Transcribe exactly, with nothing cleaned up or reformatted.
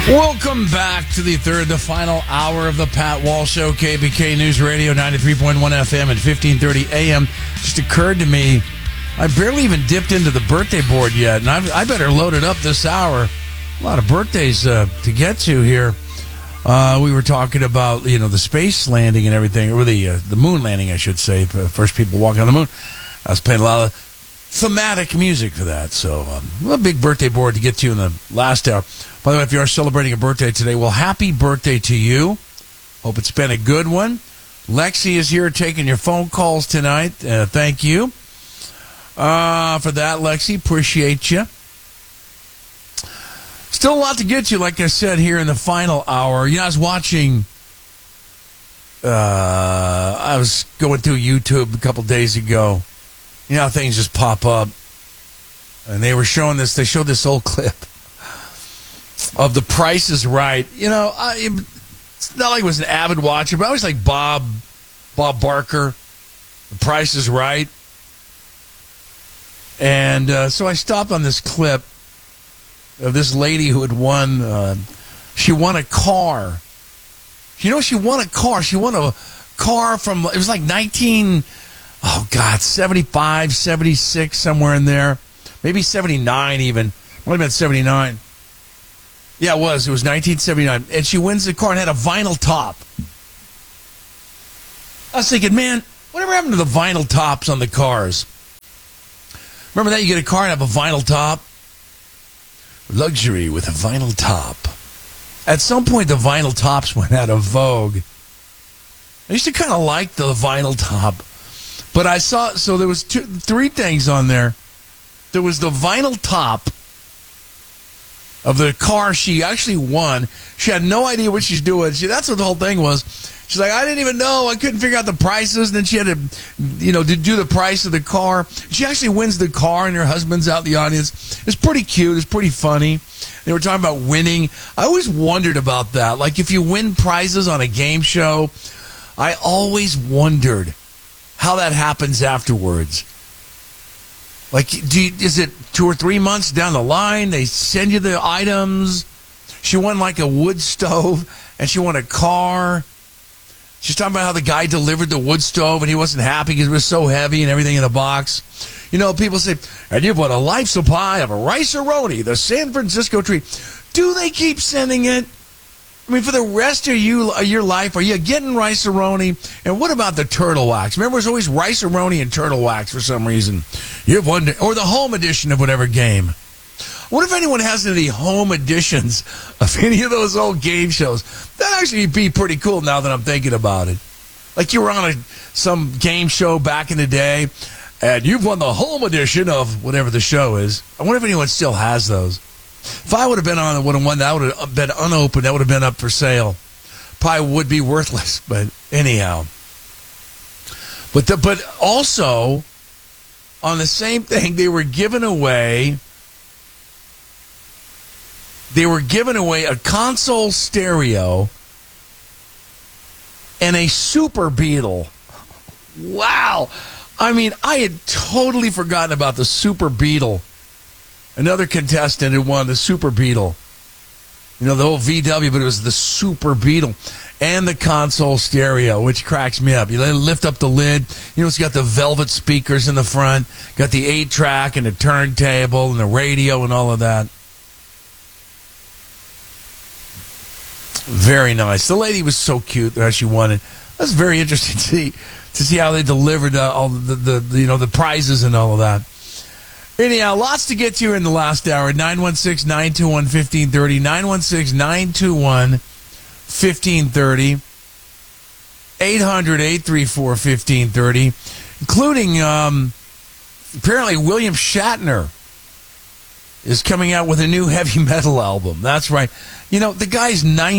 Welcome back to the third, the final hour of the Pat Walsh Show, K B K News Radio, ninety-three point one F M and fifteen thirty A M. Just occurred to me, I barely even dipped into the birthday board yet, and I, I better load it up this hour. A lot of birthdays uh, to get to here. Uh, we were talking about, you know, the space landing and everything, or the uh, the moon landing, I should say. First people walking on the moon. I was playing a lot of thematic music for that. So um, a big birthday board to get to in the last hour. By the way, if you are celebrating a birthday today, well, happy birthday to you. Hope it's been a good one. Lexi is here taking your phone calls tonight. Uh, thank you uh, for that, Lexi. Appreciate you. Still a lot to get to, like I said, here in the final hour. You know, I was watching, uh, I was going through YouTube a couple days ago. You know how things just pop up. And they were showing this, they showed this old clip of The Price is Right. You know, I, it's not like I was an avid watcher, but I was like Bob, Bob Barker, The Price is Right. And uh, so I stopped on this clip of this lady who had won, uh, she won a car. You know, she won a car. She won a car from, it was like nineteen, oh God, seventy-five, seventy-six, somewhere in there. Maybe seventy-nine even. Might have been seventy-nine. Yeah, it was. It was nineteen seventy-nine. And she wins the car and had a vinyl top. I was thinking, man, whatever happened to the vinyl tops on the cars? Remember that? You get a car and have a vinyl top? Luxury with a vinyl top. At some point, the vinyl tops went out of vogue. I used to kind of like the vinyl top. But I saw, so there was two, three things on there. There was the vinyl top of the car she actually won. She had no idea what she's doing. She, that's what the whole thing was. She's like, I didn't even know. I couldn't figure out the prices. And then she had to, you know, to do the price of the car. She actually wins the car, and her husband's out in the audience. It's pretty cute. It's pretty funny. They were talking about winning. I always wondered about that. Like, if you win prizes on a game show, I always wondered how that happens afterwards. Like, do you, is it two or three months down the line? They send you the items. She won like a wood stove, and she won a car. She's talking about how the guy delivered the wood stove, and he wasn't happy because it was so heavy and everything in the box. You know, people say, and you've won a life supply of a Rice-A-Roni, the San Francisco treat. Do they keep sending it? I mean, for the rest of you, uh, your life, are you getting Rice-A-Roni? And what about the Turtle Wax? Remember, it's always Rice-A-Roni and Turtle Wax for some reason. You've won, or the home edition of whatever game. What if anyone has any home editions of any of those old game shows? That'd actually be pretty cool now that I'm thinking about it. Like you were on a, some game show back in the day, and you've won the home edition of whatever the show is. I wonder if anyone still has those. If I would have been on one that would have been unopened, that would have been up for sale. Probably would be worthless, but anyhow. But the, but also, on the same thing, they were giving away... They were giving away a console stereo and a Super Beetle. Wow. I mean, I had totally forgotten about the Super Beetle. Another contestant had won the Super Beetle. You know, the old V W, but it was the Super Beetle. And the console stereo, which cracks me up. You lift up the lid. You know, it's got the velvet speakers in the front. Got the eight track and the turntable and the radio and all of that. Very nice. The lady was so cute that she won it. That's very interesting to see to see how they delivered uh, all the, the, the you know the prizes and all of that. Anyhow, lots to get to in the last hour. nine one six, nine two one, one five three zero. nine one six, nine two one, one five three zero. eight hundred, eight three four, one five three zero. Including um, apparently William Shatner is coming out with a new heavy metal album. That's right. You know, the guy's ninety.